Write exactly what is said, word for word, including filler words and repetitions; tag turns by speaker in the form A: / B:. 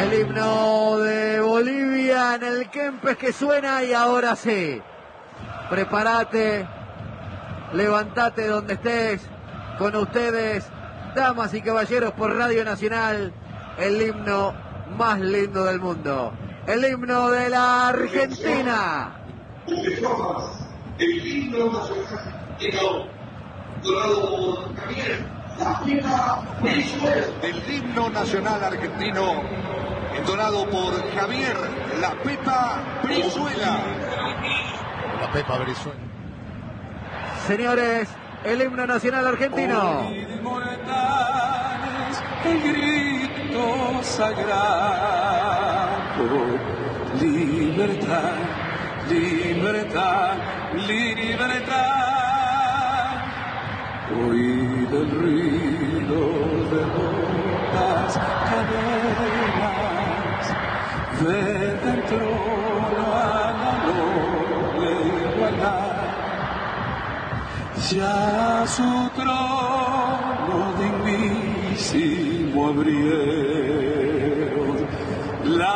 A: El himno de Bolivia en el Kempes que suena y ahora sí. Prepárate, levantate donde estés. Con ustedes, damas y caballeros, por Radio Nacional, el himno más lindo del mundo. El himno de la Argentina.
B: El himno nacional donado por Javier, la Pepa Brizuela.
C: El himno nacional argentino, entonado por Javier, la Pepa Brizuela.
D: La Pepa Brizuela.
A: Señores, el himno nacional argentino.
E: Inmortales, el grito sagrado. Libertad, libertad, libertad. Oíd el ruido de botas cadenas. Ved el trono a la noble igualdad. Ya su trono dignísimo abrieron. La